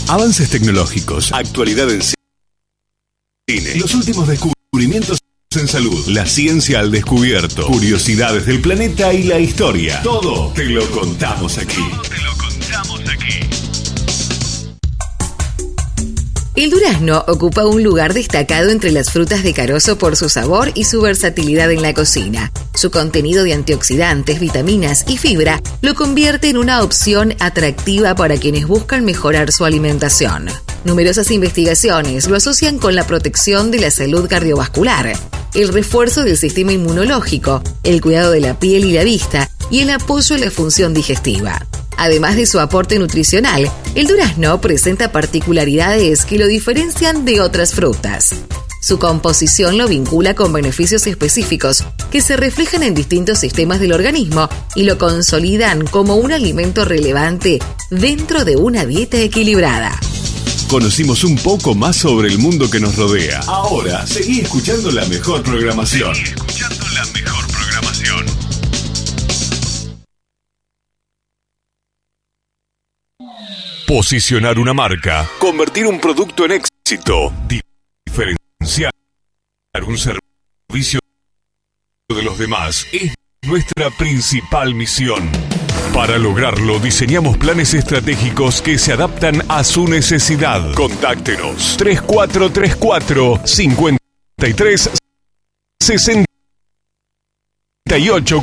Avances tecnológicos, actualidad en cine, los últimos descubrimientos en salud, la ciencia al descubierto, curiosidades del planeta y la historia. Todo te lo contamos aquí. El durazno ocupa un lugar destacado entre las frutas de carozo por su sabor y su versatilidad en la cocina. Su contenido de antioxidantes, vitaminas y fibra lo convierte en una opción atractiva para quienes buscan mejorar su alimentación. Numerosas investigaciones lo asocian con la protección de la salud cardiovascular, el refuerzo del sistema inmunológico, el cuidado de la piel y la vista y el apoyo a la función digestiva. Además de su aporte nutricional, el durazno presenta particularidades que lo diferencian de otras frutas. Su composición lo vincula con beneficios específicos que se reflejan en distintos sistemas del organismo y lo consolidan como un alimento relevante dentro de una dieta equilibrada. Conocimos un poco más sobre el mundo que nos rodea. Ahora, seguí escuchando la mejor programación. Posicionar una marca, convertir un producto en éxito, diferenciar un servicio de los demás es nuestra principal misión. Para lograrlo, diseñamos planes estratégicos que se adaptan a su necesidad. Contáctenos 3434 53 68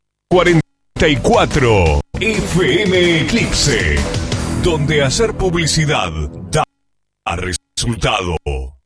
44 FM Eclipse, donde hacer publicidad da resultado.